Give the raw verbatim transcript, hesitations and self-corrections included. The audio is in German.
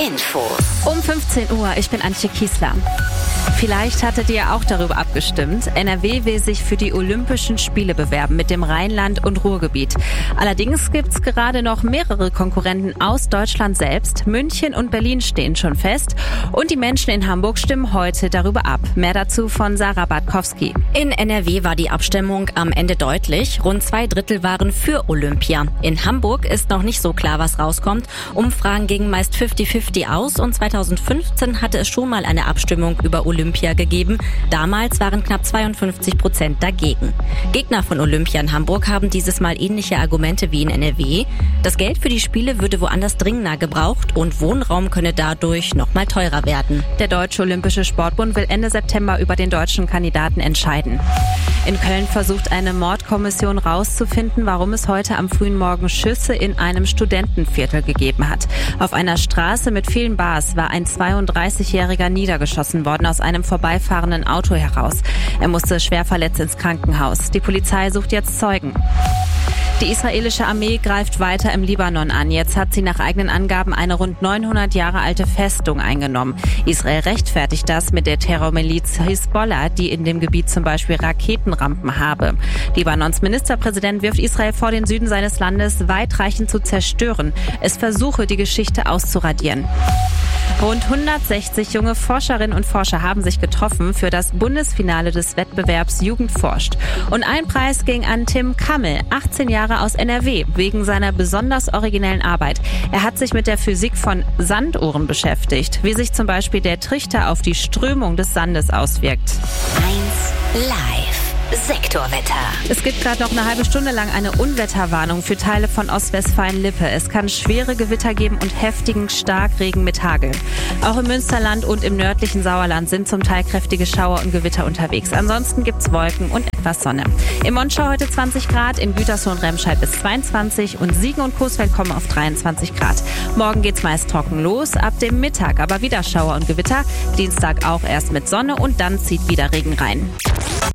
Infos. Um fünfzehn Uhr, ich bin Antje Kiesler. Vielleicht hattet ihr auch darüber abgestimmt. N R W will sich für die Olympischen Spiele bewerben mit dem Rheinland- und Ruhrgebiet. Allerdings gibt's gerade noch mehrere Konkurrenten aus Deutschland selbst. München und Berlin stehen schon fest. Und die Menschen in Hamburg stimmen heute darüber ab. Mehr dazu von Sarah Bartkowski. In N R W war die Abstimmung am Ende deutlich. Rund zwei Drittel waren für Olympia. In Hamburg ist noch nicht so klar, was rauskommt. Umfragen gingen meist fünfzig fünfzig aus und zweitausendfünfzehn hatte es schon mal eine Abstimmung über Olympia gegeben. Damals waren knapp zweiundfünfzig Prozent dagegen. Gegner von Olympia in Hamburg haben dieses Mal ähnliche Argumente wie in N R W. Das Geld für die Spiele würde woanders dringender gebraucht und Wohnraum könne dadurch noch mal teurer werden. Der Deutsche Olympische Sportbund will Ende September über den deutschen Kandidaten entscheiden. In Köln versucht eine Mordkommission rauszufinden, warum es heute am frühen Morgen Schüsse in einem Studentenviertel gegeben hat. Auf einer Straße mit vielen Bars war ein zweiunddreißigjähriger niedergeschossen worden aus einem vorbeifahrenden Auto heraus. Er musste schwer verletzt ins Krankenhaus. Die Polizei sucht jetzt Zeugen. Die israelische Armee greift weiter im Libanon an. Jetzt hat sie nach eigenen Angaben eine rund neunhundert Jahre alte Festung eingenommen. Israel rechtfertigt das mit der Terrormiliz Hisbollah, die in dem Gebiet zum Beispiel Raketenrampen habe. Libanons Ministerpräsident wirft Israel vor, den Süden seines Landes weitreichend zu zerstören. Es versuche, die Geschichte auszuradieren. Rund hundertsechzig junge Forscherinnen und Forscher haben sich getroffen für das Bundesfinale des Wettbewerbs Jugend forscht. Und ein Preis ging an Tim Kammel, achtzehn Jahre aus N R W, wegen seiner besonders originellen Arbeit. Er hat sich mit der Physik von Sanduhren beschäftigt, wie sich zum Beispiel der Trichter auf die Strömung des Sandes auswirkt. eins Live. Sektorwetter. Es gibt gerade noch eine halbe Stunde lang eine Unwetterwarnung für Teile von Ostwestfalen-Lippe. Es kann schwere Gewitter geben und heftigen Starkregen mit Hagel. Auch im Münsterland und im nördlichen Sauerland sind zum Teil kräftige Schauer und Gewitter unterwegs. Ansonsten gibt's Wolken und etwas Sonne. In Monschau heute zwanzig Grad, in Gütersloh und Remscheid bis zweiundzwanzig und Siegen und Coesfeld kommen auf dreiundzwanzig Grad. Morgen geht's meist trocken los, ab dem Mittag aber wieder Schauer und Gewitter. Dienstag auch erst mit Sonne und dann zieht wieder Regen rein.